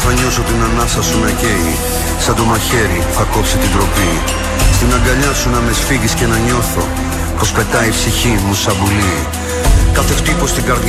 θα νιώσω την ανάσα σου να καίει. Σαν το μαχαίρι θα κόψει την τροπή. Στην αγκαλιά σου να με σφίγγεις και να νιώθω πως πετάει η ψυχή μου σαν πουλί. Κάθε χτύπος στην καρδιά